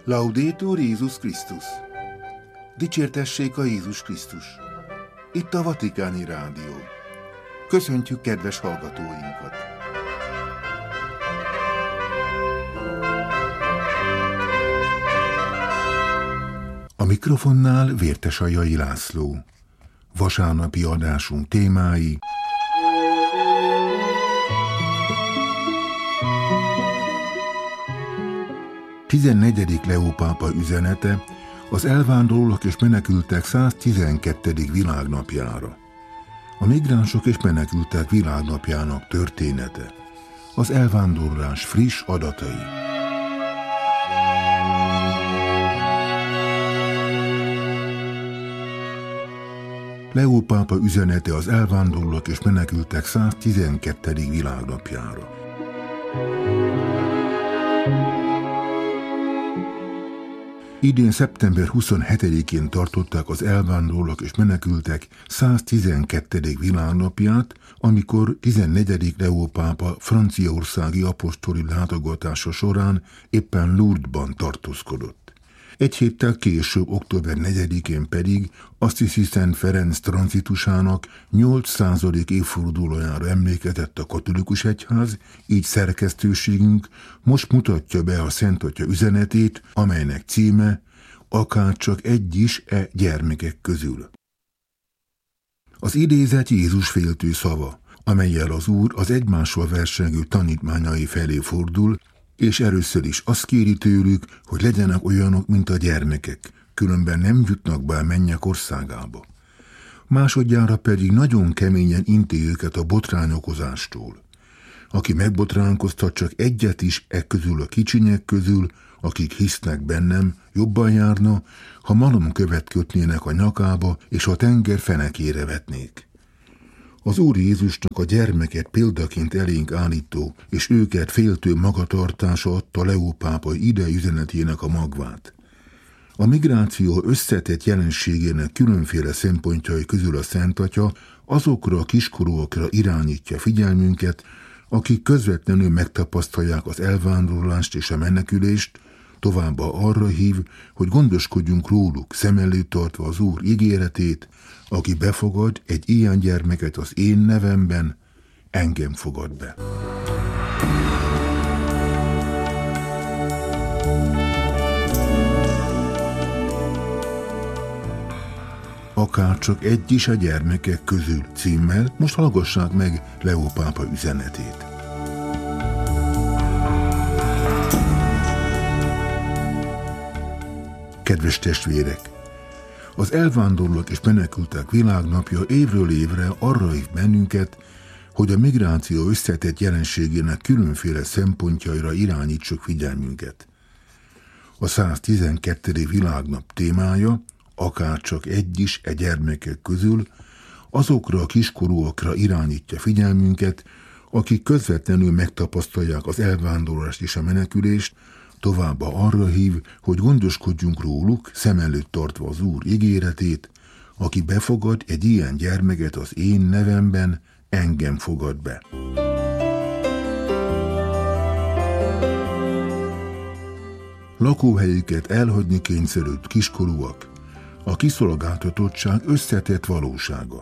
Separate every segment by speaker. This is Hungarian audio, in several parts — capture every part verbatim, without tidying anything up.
Speaker 1: Laudetur Jézus Krisztus! Dicsértessék a Jézus Krisztus! Itt a Vatikáni Rádió. Köszöntjük kedves hallgatóinkat! A mikrofonnál Vértesajai László. Vasárnapi adásunk témái: tizennegyedik Leó pápa üzenete az elvándorlók és menekültek száztizenkettedik világnapjára. A migránsok és menekültek világnapjának története. Az elvándorlás friss adatai. Leó pápa üzenete az elvándorlók és menekültek száztizenkettedik világnapjára. Idén szeptember huszonhetedikén tartották az elvándorlók és menekültek száztizenkettedik világnapját, amikor tizennegyedik Leó pápa franciaországi apostoli látogatása során éppen Lourdesban tartózkodott. Egy héttel később, október negyedikén pedig Assisi Szent Ferenc tranzitusának nyolcszázadik évfordulójára emlékezett a katolikus egyház, így szerkesztőségünk most mutatja be a Szent Atya üzenetét, amelynek címe Akárcsak egy is e gyermekek közül. Az idézet Jézus féltő szava, amellyel az Úr az egymással versengő tanítmányai felé fordul, és először is azt kéri tőlük, hogy legyenek olyanok, mint a gyermekek, különben nem jutnak be a mennyek országába. Másodjára pedig nagyon keményen inti őket a botrányokozástól. Aki megbotránkoztat, csak egyet is e közül a kicsinyek közül, akik hisznek bennem, jobban járna, ha malomkövet kötnének a nyakába, és a tenger fenekére vetnék. Az Úr Jézusnak a gyermeket példaként elénk állító és őket féltő magatartása adta Leó pápa idei üzenetének a magvát. A migráció összetett jelenségének különféle szempontjai közül a Szent Atya azokra a kiskorúakra irányítja figyelmünket, akik közvetlenül megtapasztalják az elvándorlást és a menekülést, továbbá arra hív, hogy gondoskodjunk róluk, szem előtt tartva az Úr ígéretét: aki befogad egy ilyen gyermeket az én nevemben, engem fogad be. Akárcsak egy is a gyermekek közül címmel most hallgassák meg Leó pápa üzenetét. Kedves testvérek! Az elvándorlók és menekültek világnapja évről évre arra hív bennünket, hogy a migráció összetett jelenségének különféle szempontjaira irányítsuk figyelmünket. A száztizenkettedik világnap témája, akárcsak egy is e gyermekek közül, azokra a kiskorúakra irányítja figyelmünket, akik közvetlenül megtapasztalják az elvándorlást és a menekülést, továbbá arra hív, hogy gondoskodjunk róluk, szem előtt tartva az Úr ígéretét: aki befogad egy ilyen gyermeket az én nevemben, engem fogad be. Lakóhelyüket elhagyni kényszerült kiskorúak, a kiszolgáltatottság összetett valósága.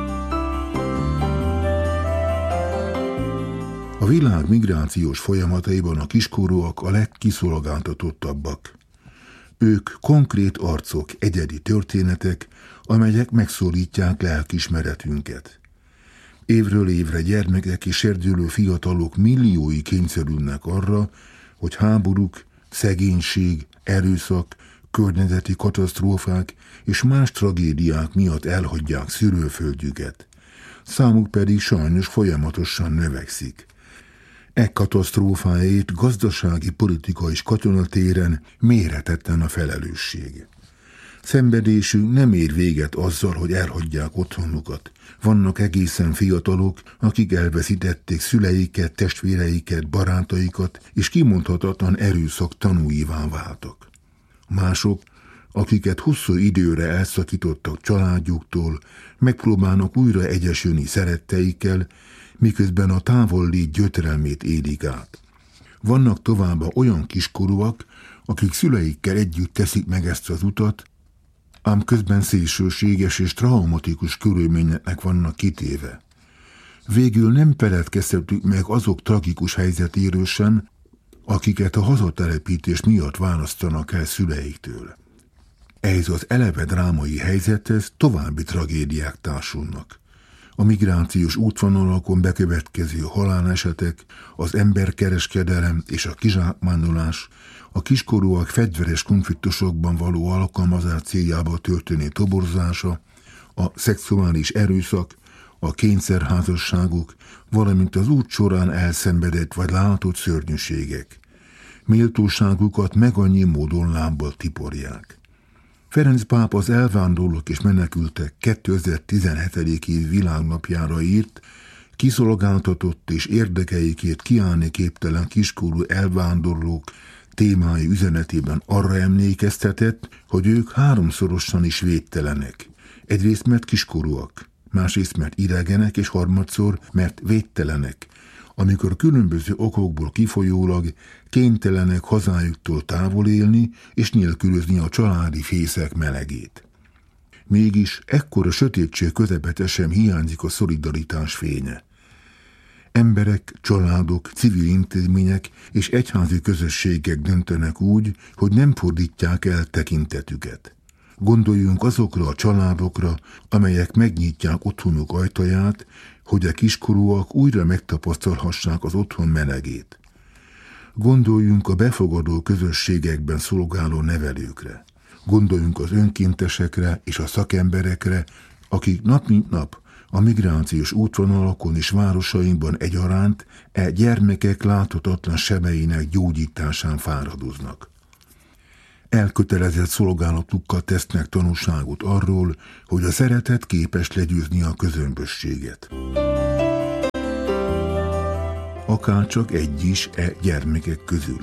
Speaker 1: A világ migrációs folyamataiban a kiskorúak a legkiszolgáltatottabbak. Ők konkrét arcok, egyedi történetek, amelyek megszólítják lelkiismeretünket. Évről évre gyermekek és serdülő fiatalok milliói kényszerülnek arra, hogy háborúk, szegénység, erőszak, környezeti katasztrófák és más tragédiák miatt elhagyják szülőföldjüket. Számuk pedig sajnos folyamatosan növekszik. E katasztrófáért gazdasági, politika és katonatéren méretetlen a felelősség. Szenvedésünk nem ér véget azzal, hogy elhagyják otthonukat. Vannak egészen fiatalok, akik elveszítették szüleiket, testvéreiket, barátaikat, és kimondhatatlan erőszak tanúivá váltak. Mások, akiket hosszú időre elszakítottak családjuktól, megpróbálnak újra egyesülni szeretteikkel, miközben a távollét gyötrelmét élik át. Vannak továbbá olyan kiskorúak, akik szüleikkel együtt teszik meg ezt az utat, ám közben szélsőséges és traumatikus körülményeknek vannak kitéve. Végül nem feledkezhetünk meg azok tragikus helyzetéről sem, akiket a hazatelepítés miatt választanak el szüleiktől. Ez az eleve drámai helyzethez további tragédiák társulnak. A migrációs útvonalakon bekövetkező halálesetek, az emberkereskedelem és a kizsákmányolás, a kiskorúak fegyveres konfliktusokban való alkalmazás céljába történő toborzása, a szexuális erőszak, a kényszerházasságok, valamint az út során elszenvedett vagy látott szörnyűségek. Méltóságukat meg annyi módon lábbal tiporják. Ferenc pápa az elvándorlók és menekültek kétezer-tizenhetedik év világnapjára írt, kiszolgáltatott és érdekeikért kiállni képtelen kiskorú elvándorlók témái üzenetében arra emlékeztetett, hogy ők háromszorosan is védtelenek. Egyrészt mert kiskorúak, másrészt mert idegenek, és harmadszor mert védtelenek, amikor különböző okokból kifolyólag kénytelenek hazájuktól távol élni és nélkülözni a családi fészek melegét. Mégis ekkora sötétség közepette sem hiányzik a szolidaritás fénye. Emberek, családok, civil intézmények és egyházi közösségek döntenek úgy, hogy nem fordítják el tekintetüket. Gondoljunk azokra a családokra, amelyek megnyitják otthonuk ajtaját, hogy a kiskorúak újra megtapasztalhassák az otthon melegét. Gondoljunk a befogadó közösségekben szolgáló nevelőkre. Gondoljunk az önkéntesekre és a szakemberekre, akik nap mint nap a migrációs útvonalakon és városainkban egyaránt e gyermekek láthatatlan sebeinek gyógyításán fáradoznak. Elkötelezett szolgálatukkal tesznek tanúságot arról, hogy a szeretet képes legyőzni a közömbösséget. Akárcsak egy is e gyermekek közül.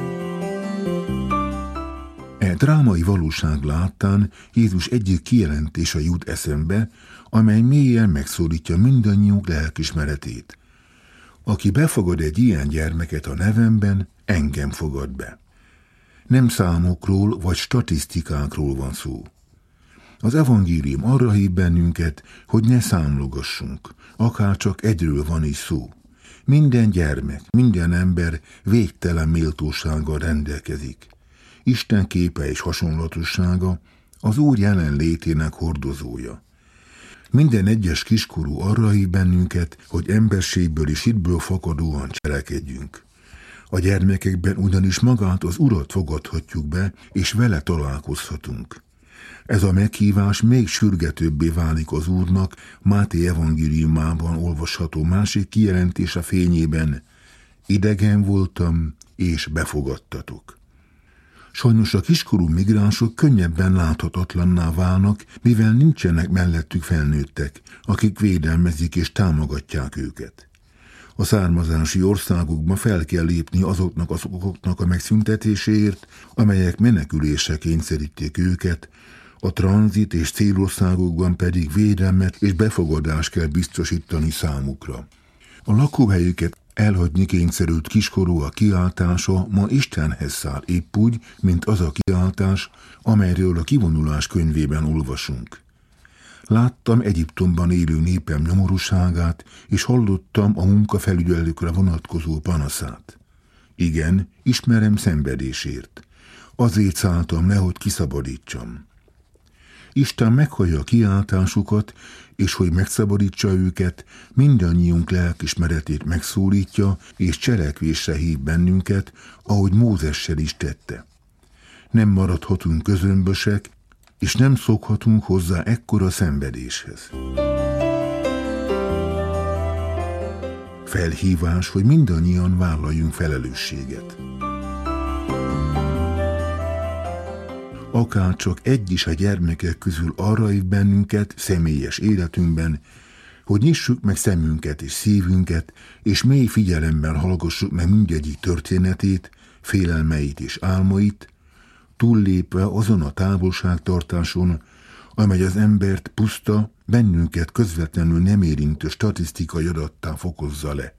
Speaker 1: E drámai valóság láttán Jézus egyik kijelentése jut eszembe, amely mélyen megszólítja mindannyiunk lelkismeretét. Aki befogad egy ilyen gyermeket a nevemben, engem fogad be. Nem számokról vagy statisztikákról van szó. Az evangélium arra hív bennünket, hogy ne számlogassunk, akár csak egyről van is szó. Minden gyermek, minden ember végtelen méltósággal rendelkezik. Isten képe és hasonlatossága az Úr jelenlétének hordozója. Minden egyes kiskorú arra hív bennünket, hogy emberségből és hitből fakadóan cselekedjünk. A gyermekekben ugyanis magát az Urat fogadhatjuk be, és vele találkozhatunk. Ez a meghívás még sürgetőbbé válik az Úrnak Máté evangéliumában olvasható másik kijelentése fényében: idegen voltam, és befogadtatok. Sajnos a kiskorú migránsok könnyebben láthatatlanná válnak, mivel nincsenek mellettük felnőttek, akik védelmezik és támogatják őket. A származási országokba fel kell lépni azoknak az okoknak a megszüntetéséért, amelyek menekülésre kényszerítik őket, a tranzit és célországokban pedig védelmet és befogadást kell biztosítani számukra. A lakóhelyüket elhagyni kényszerült kiskorú a kiáltása ma Istenhez száll, épp úgy, mint az a kiáltás, amelyről a kivonulás könyvében olvasunk. Láttam Egyiptomban élő népem nyomorúságát, és hallottam a munkafelügyelőkre vonatkozó panaszát. Igen, ismerem szenvedésért. Azért szálltam le, hogy kiszabadítsam. Isten meghallja a kiáltásukat, és hogy megszabadítsa őket, mindannyiunk lelkismeretét megszólítja, és cselekvésre hív bennünket, ahogy Mózessel is tette. Nem maradhatunk közömbösek, és nem szokhatunk hozzá ekkora szenvedéshez. Felhívás, hogy mindannyian vállaljunk felelősséget. Akárcsak egy is a gyermekek közül arra hív bennünket személyes életünkben, hogy nyissuk meg szemünket és szívünket, és mély figyelemben hallgassuk meg mindegyik történetét, félelmeit és álmait, túllépve azon a távolságtartáson, amely az embert puszta, bennünket közvetlenül nem érintő statisztikai adattá fokozza le.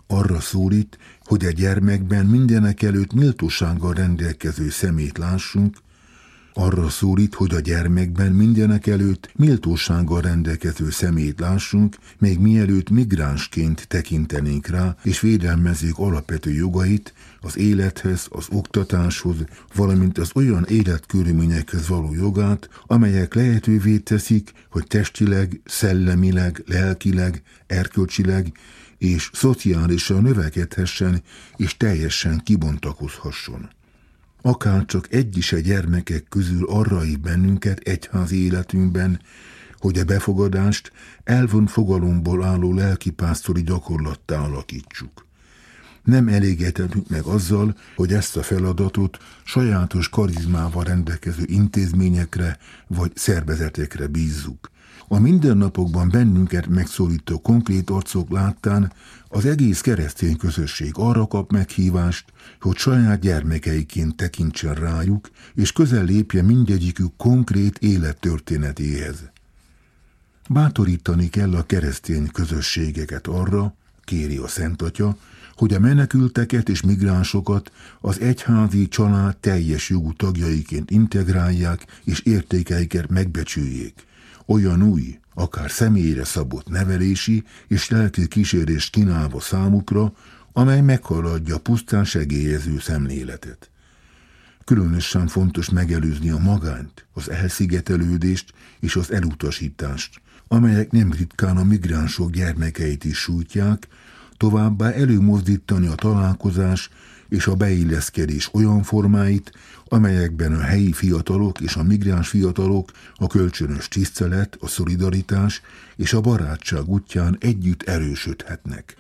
Speaker 1: arra szólít, hogy a gyermekben mindenekelőtt méltósággal rendelkező szemét lássunk, arra szólít, hogy a gyermekben mindenekelőtt méltósággal rendelkező szemét lássunk, még mielőtt migránsként tekintenénk rá, és védelmezzük alapvető jogait, az élethez, az oktatáshoz, valamint az olyan életkörülményekhez való jogát, amelyek lehetővé teszik, hogy testileg, szellemileg, lelkileg, erkölcsileg és szociálisan növekedhessen és teljesen kibontakozhasson. Akárcsak egy is a gyermekek közül arra hív bennünket egyházi életünkben, hogy a befogadást elvont fogalomból álló lelkipásztori gyakorlattá alakítsuk. Nem elégedhetünk meg azzal, hogy ezt a feladatot sajátos karizmával rendelkező intézményekre vagy szervezetekre bízzuk. A mindennapokban bennünket megszólító konkrét arcok láttán az egész keresztény közösség arra kap meghívást, hogy saját gyermekeiként tekintsen rájuk, és közel lépje mindegyikük konkrét élettörténetéhez. Bátorítani kell a keresztény közösségeket arra, kéri a Szent Atya, hogy a menekülteket és migránsokat az egyházi család teljes jogú tagjaiként integrálják és értékeiket megbecsüljék. Olyan új, akár személyre szabott nevelési és lelki kísérést kínálva számukra, amely meghaladja pusztán segélyező szemléletet. Különösen fontos megelőzni a magányt, az elszigetelődést és az elutasítást, amelyek nem ritkán a migránsok gyermekeit is sújtják, továbbá előmozdítani a találkozás és a beilleszkedés olyan formáit, amelyekben a helyi fiatalok és a migráns fiatalok a kölcsönös tisztelet, a szolidaritás és a barátság útján együtt erősödhetnek.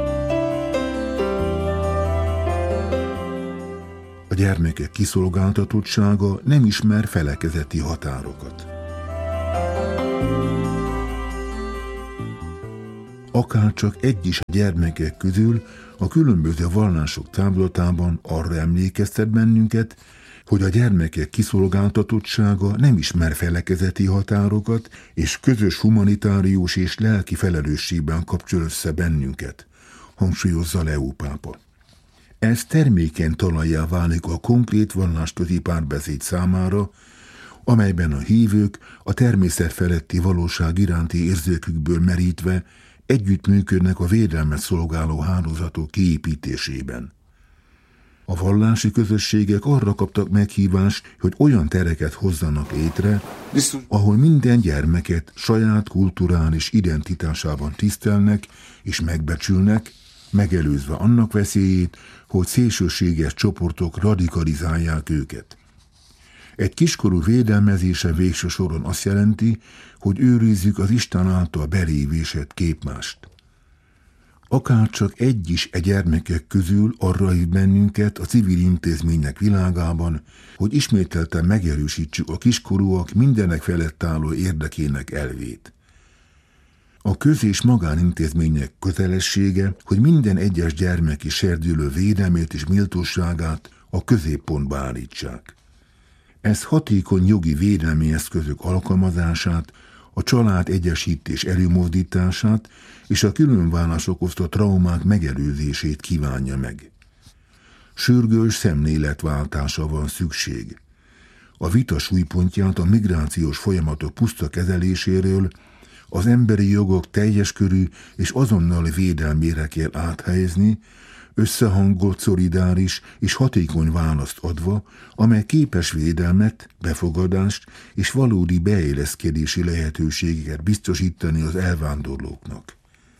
Speaker 1: A gyermekek kiszolgáltatottsága nem ismer felekezeti határokat. Akárcsak egy is a gyermekek közül a különböző vallások távlatában arra emlékeztet bennünket, hogy a gyermekek kiszolgáltatottsága nem ismer felekezeti határokat, és közös humanitárius és lelki felelősségben kapcsol össze bennünket, hangsúlyozza Leó pápa. Ez termékeny talajjá válik a konkrét vallásközi párbeszéd számára, amelyben a hívők a természet feletti valóság iránti érzékükből merítve együttműködnek a védelmet szolgáló hálózatok kiépítésében. A vallási közösségek arra kaptak meghívást, hogy olyan tereket hozzanak létre, ahol minden gyermeket saját kulturális identitásában tisztelnek és megbecsülnek, megelőzve annak veszélyét, hogy szélsőséges csoportok radikalizálják őket. Egy kiskorú védelmezése végső soron azt jelenti, hogy őrizzük az Isten által belévésett képmást. Akárcsak egy is e gyermekek közül arra hív bennünket a civil intézmények világában, hogy ismételten megerősítsük a kiskorúak mindenek felett álló érdekének elvét. A köz- és magánintézmények kötelessége, hogy minden egyes gyermeki serdülő védelmét és méltóságát a középpontba állítsák. Ez hatékony jogi védelmi eszközök alkalmazását, a család egyesítés előmozdítását és a különvállás okozta traumák megelőzését kívánja meg. Sürgős szemléletváltásra van szükség. A vita súlypontját a migrációs folyamatok puszta kezeléséről az emberi jogok teljes körű és azonnali védelmére kell áthelyezni, összehangolt, szolidáris és hatékony választ adva, amely képes védelmet, befogadást és valódi beilleszkedési lehetőségeket biztosítani az elvándorlóknak.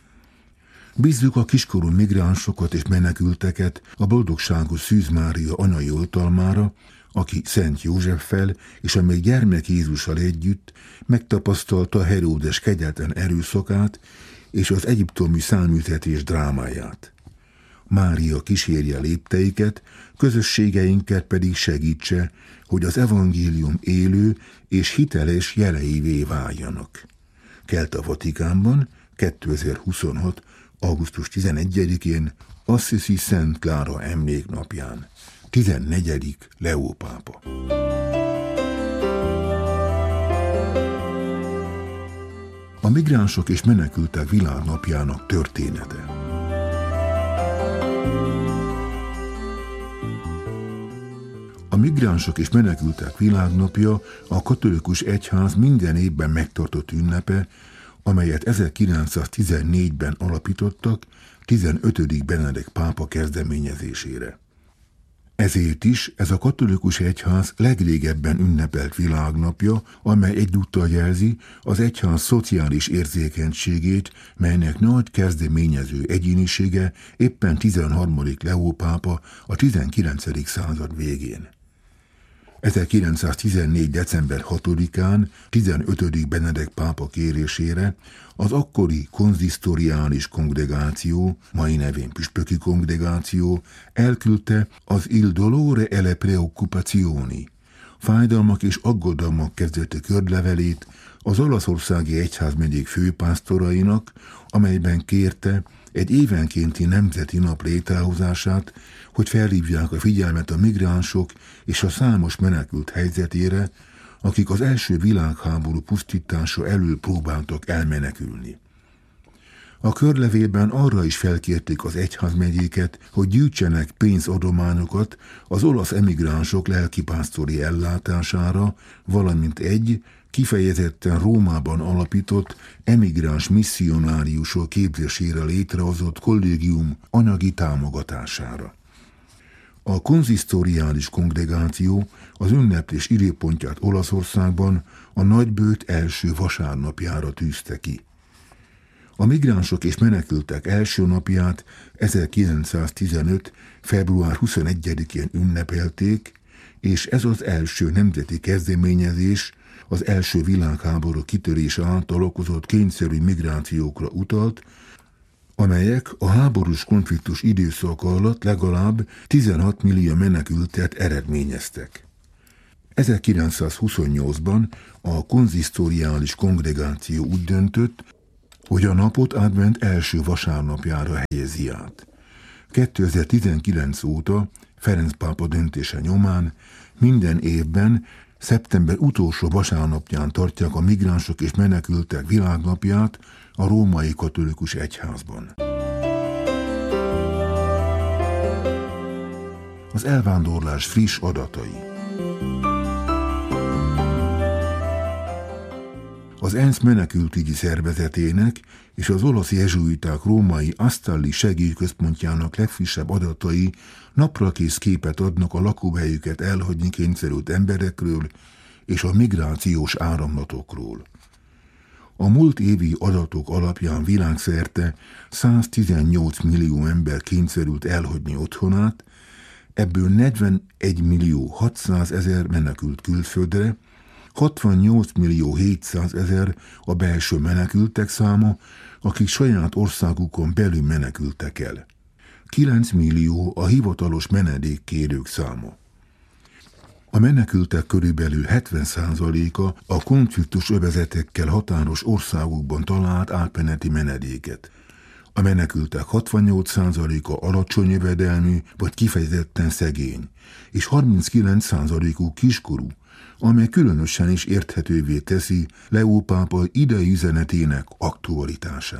Speaker 1: Bízzuk a kiskorú migránsokat és menekülteket a boldogságos Szűz Mária anyai oltalmára, aki Szent Józseffel és a még gyermek Jézussal együtt megtapasztalta Heródes kegyetlen erőszakát és az egyiptomi szárnyültetés drámáját. Mária kísérje lépteiket, közösségeinket pedig segítse, hogy az evangélium élő és hiteles jeleivé váljanak. Kelt a Vatikánban kétezer-huszonhat. augusztus tizenegyedikén Assisi Szent Klára emléknapján. tizennegyedik Leó pápa. A migránsok és menekültek világnapjának története. A Migránsok és Menekültek Világnapja a katolikus egyház minden évben megtartott ünnepe, amelyet ezerkilencszáztizennégyben alapítottak tizenötödik Benedek pápa kezdeményezésére. Ezért is ez a katolikus egyház legrégebben ünnepelt világnapja, amely egyúttal jelzi az egyház szociális érzékenységét, melynek nagy kezdeményező egyénisége éppen tizenharmadik Leó pápa a tizenkilencedik század végén. ezerkilencszáztizennégy. december hatodikán tizenötödik Benedek pápa kérésére az akkori konzisztoriális kongregáció, mai nevén püspöki kongregáció elküldte az Il dolore e le preoccupazioni, fájdalmak és aggodalmak kezdetű körlevelét az olaszországi egyházmegyék főpásztorainak, amelyben kérte egy évenkénti nemzeti nap létrehozását, hogy felhívják a figyelmet a migránsok és a számos menekült helyzetére, akik az első világháború pusztítása elől próbáltak elmenekülni. A körlevélben arra is felkérték az egyházmegyéket, hogy gyűjtsenek pénzadományokat az olasz emigránsok lelkipásztori ellátására, valamint egy kifejezetten Rómában alapított emigráns misszionáriusok képzésére létrehozott kollégium anyagi támogatására. A konzisztoriális kongregáció az ünneplés időpontját Olaszországban a nagybőt első vasárnapjára tűzte ki. A migránsok és menekültek első napját ezerkilencszáztizenöt. február huszonegyedikén ünnepelték, és ez az első nemzeti kezdeményezés az első világháború kitörése által okozott kényszerű migrációkra utalt, amelyek a háborús konfliktus időszaka alatt legalább tizenhat millió menekültet eredményeztek. ezerkilencszázhuszonnyolcban a konzisztoriális kongregáció úgy döntött, hogy a napot advent első vasárnapjára helyezi át. kétezer-tizenkilenc óta Ferenc pápa döntése nyomán minden évben szeptember utolsó vasárnapján tartják a migránsok és menekültek világnapját a római katolikus egyházban. Az elvándorlás friss adatai. Az ENSZ menekültügyi szervezetének és az olasz jezsuiták római Astalli segélyközpontjának legfrissebb adatai naprakész képet adnak a lakóhelyüket elhagyni kényszerült emberekről és a migrációs áramlatokról. A múlt évi adatok alapján világszerte száztizennyolc millió ember kényszerült elhagyni otthonát, ebből negyvenegy millió hatszázezer menekült külföldre, hatvannyolc millió hétszázezer a belső menekültek száma, akik saját országukon belül menekültek el. kilenc millió a hivatalos menedékkérők száma. A menekültek körülbelül hetven százaléka a konfliktus övezetekkel határos országokban talált átmeneti menedéket. A menekültek hatvannyolc százaléka alacsony jövedelmű vagy kifejezetten szegény, és harminckilenc százalékuk kiskorú, amely különösen is érthetővé teszi Leó pápa idei üzenetének aktualitását.